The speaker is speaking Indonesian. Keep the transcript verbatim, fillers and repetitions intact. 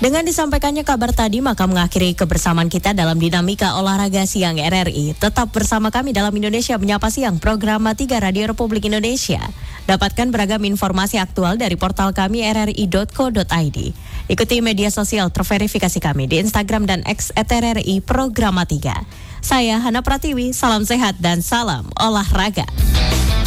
Dengan disampaikannya kabar tadi, maka mengakhiri kebersamaan kita dalam Dinamika Olahraga Siang R R I. Tetap bersama kami dalam Indonesia Menyapa Siang, program tiga Radio Republik Indonesia. Dapatkan beragam informasi aktual dari portal kami r r i dot co dot i d. Ikuti media sosial terverifikasi kami di Instagram dan X at R R I Programa tiga. Saya Hana Pratiwi, salam sehat dan salam olahraga.